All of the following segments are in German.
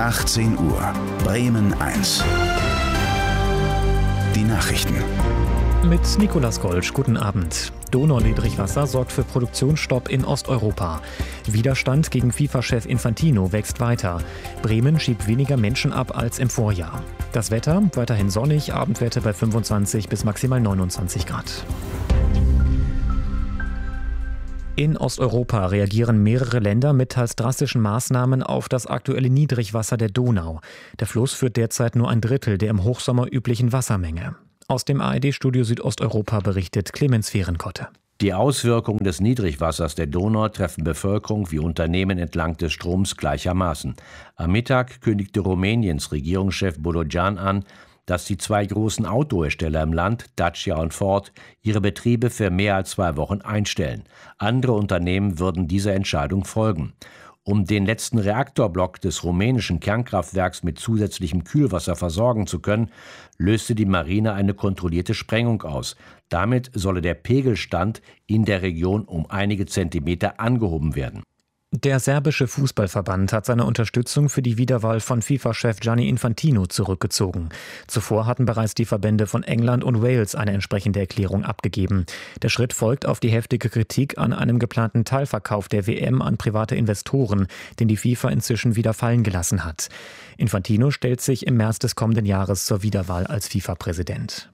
18 Uhr. Bremen 1. Die Nachrichten. Mit Nicolas Golsch, guten Abend. Donau-Niedrigwasser sorgt für Produktionsstopp in Osteuropa. Widerstand gegen FIFA-Chef Infantino wächst weiter. Bremen schiebt weniger Menschen ab als im Vorjahr. Das Wetter weiterhin sonnig, Abendwerte bei 25 bis maximal 29 Grad. In Osteuropa reagieren mehrere Länder mit teils drastischen Maßnahmen auf das aktuelle Niedrigwasser der Donau. Der Fluss führt derzeit nur ein Drittel der im Hochsommer üblichen Wassermenge. Aus dem ARD-Studio Südosteuropa berichtet Clemens Fehrenkotte. Die Auswirkungen des Niedrigwassers der Donau treffen Bevölkerung wie Unternehmen entlang des Stroms gleichermaßen. Am Mittag kündigte Rumäniens Regierungschef Bodogan an, dass die zwei großen Autohersteller im Land, Dacia und Ford, ihre Betriebe für mehr als 2 Wochen einstellen. Andere Unternehmen würden dieser Entscheidung folgen. Um den letzten Reaktorblock des rumänischen Kernkraftwerks mit zusätzlichem Kühlwasser versorgen zu können, löste die Marine eine kontrollierte Sprengung aus. Damit solle der Pegelstand in der Region um einige Zentimeter angehoben werden. Der serbische Fußballverband hat seine Unterstützung für die Wiederwahl von FIFA-Chef Gianni Infantino zurückgezogen. Zuvor hatten bereits die Verbände von England und Wales eine entsprechende Erklärung abgegeben. Der Schritt folgt auf die heftige Kritik an einem geplanten Teilverkauf der WM an private Investoren, den die FIFA inzwischen wieder fallen gelassen hat. Infantino stellt sich im März des kommenden Jahres zur Wiederwahl als FIFA-Präsident.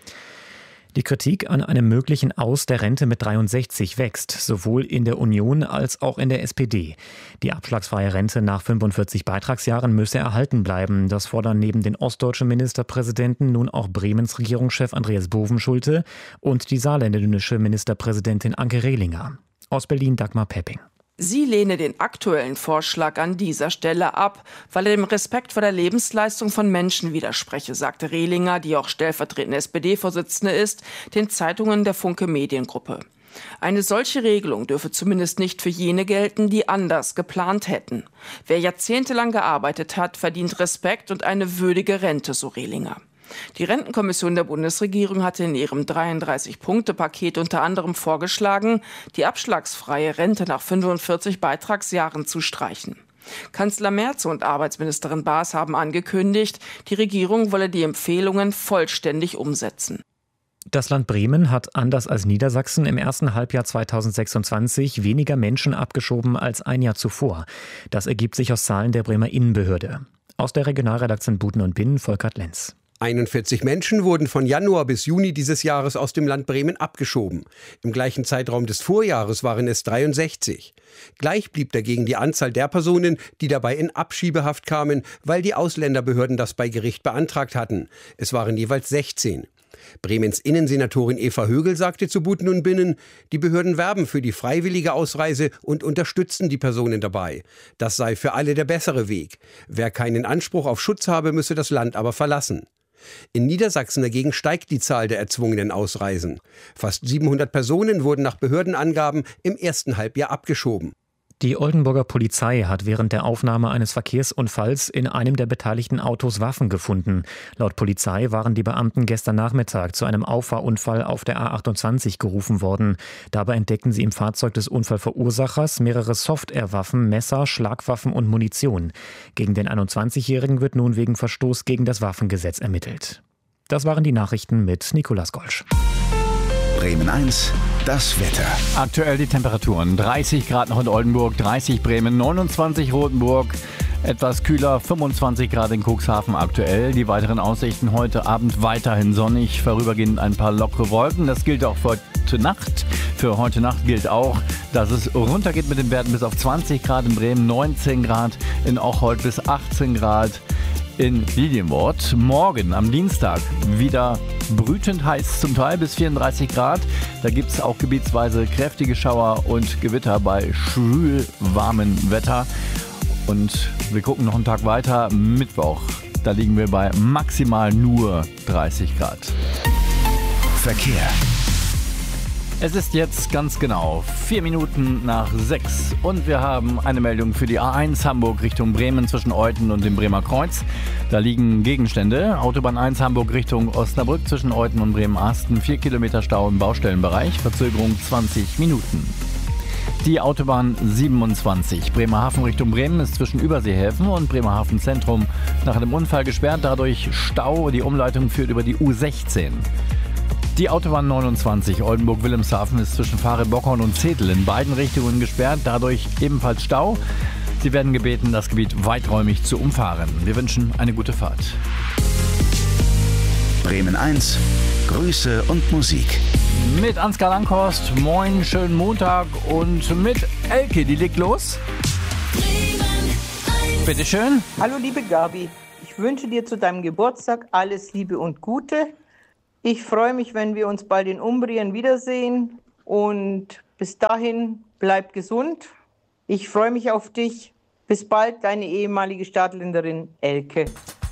Die Kritik an einem möglichen Aus der Rente mit 63 wächst, sowohl in der Union als auch in der SPD. Die abschlagsfreie Rente nach 45 Beitragsjahren müsse erhalten bleiben. Das fordern neben den ostdeutschen Ministerpräsidenten nun auch Bremens Regierungschef Andreas Bovenschulte und die saarländische Ministerpräsidentin Anke Rehlinger. Aus Berlin Dagmar Pepping. Sie lehne den aktuellen Vorschlag an dieser Stelle ab, weil er dem Respekt vor der Lebensleistung von Menschen widerspreche, sagte Rehlinger, die auch stellvertretende SPD-Vorsitzende ist, den Zeitungen der Funke Mediengruppe. Eine solche Regelung dürfe zumindest nicht für jene gelten, die anders geplant hätten. Wer jahrzehntelang gearbeitet hat, verdient Respekt und eine würdige Rente, so Rehlinger. Die Rentenkommission der Bundesregierung hatte in ihrem 33-Punkte-Paket unter anderem vorgeschlagen, die abschlagsfreie Rente nach 45 Beitragsjahren zu streichen. Kanzler Merz und Arbeitsministerin Baas haben angekündigt, die Regierung wolle die Empfehlungen vollständig umsetzen. Das Land Bremen hat anders als Niedersachsen im ersten Halbjahr 2026 weniger Menschen abgeschoben als ein Jahr zuvor. Das ergibt sich aus Zahlen der Bremer Innenbehörde. Aus der Regionalredaktion Buten und Binnen Volkert Lenz. 41 Menschen wurden von Januar bis Juni dieses Jahres aus dem Land Bremen abgeschoben. Im gleichen Zeitraum des Vorjahres waren es 63. Gleich blieb dagegen die Anzahl der Personen, die dabei in Abschiebehaft kamen, weil die Ausländerbehörden das bei Gericht beantragt hatten. Es waren jeweils 16. Bremens Innensenatorin Eva Högel sagte zu Buten und Binnen, die Behörden werben für die freiwillige Ausreise und unterstützen die Personen dabei. Das sei für alle der bessere Weg. Wer keinen Anspruch auf Schutz habe, müsse das Land aber verlassen. In Niedersachsen dagegen steigt die Zahl der erzwungenen Ausreisen. Fast 700 Personen wurden nach Behördenangaben im ersten Halbjahr abgeschoben. Die Oldenburger Polizei hat während der Aufnahme eines Verkehrsunfalls in einem der beteiligten Autos Waffen gefunden. Laut Polizei waren die Beamten gestern Nachmittag zu einem Auffahrunfall auf der A28 gerufen worden. Dabei entdeckten sie im Fahrzeug des Unfallverursachers mehrere Softwarewaffen, Messer, Schlagwaffen und Munition. Gegen den 21-Jährigen wird nun wegen Verstoß gegen das Waffengesetz ermittelt. Das waren die Nachrichten mit Nicolas Golsch. Bremen 1, das Wetter. Aktuell die Temperaturen: 30 Grad noch in Oldenburg, 30 Bremen, 29 Rotenburg, etwas kühler, 25 Grad in Cuxhaven aktuell. Die weiteren Aussichten: heute Abend weiterhin sonnig, vorübergehend ein paar lockere Wolken. Das gilt auch für heute Nacht. Für heute Nacht gilt auch, dass es runtergeht mit den Werten bis auf 20 Grad in Bremen, 19 Grad in Ocholt bis 18 Grad in Lilienwort. Morgen am Dienstag wieder brütend heiß zum Teil bis 34 Grad. Da gibt es auch gebietsweise kräftige Schauer und Gewitter bei schwül warmem Wetter. Und wir gucken noch einen Tag weiter. Mittwoch, da liegen wir bei maximal nur 30 Grad. Verkehr. Es ist jetzt ganz genau 4 Minuten nach 6 und wir haben eine Meldung für die A1 Hamburg Richtung Bremen zwischen Euthen und dem Bremer Kreuz. Da liegen Gegenstände. Autobahn 1 Hamburg Richtung Osnabrück zwischen Euthen und Bremen-Asten. 4 Kilometer Stau im Baustellenbereich. Verzögerung 20 Minuten. Die Autobahn 27 Bremerhaven Richtung Bremen ist zwischen Überseehäfen und Bremerhaven Zentrum nach einem Unfall gesperrt. Dadurch Stau. Die Umleitung führt über die U16. Die Autobahn 29 Oldenburg-Wilhelmshaven ist zwischen Fahre-Bockhorn und Zetel in beiden Richtungen gesperrt. Dadurch ebenfalls Stau. Sie werden gebeten, das Gebiet weiträumig zu umfahren. Wir wünschen eine gute Fahrt. Bremen 1, Grüße und Musik. Mit Ansgar Langhorst, moin, schönen Montag und mit Elke, die legt los. Bitte schön. Hallo liebe Gabi, ich wünsche dir zu deinem Geburtstag alles Liebe und Gute. Ich freue mich, wenn wir uns bald in Umbrien wiedersehen und bis dahin bleib gesund. Ich freue mich auf dich. Bis bald, deine ehemalige Stadtländerin Elke.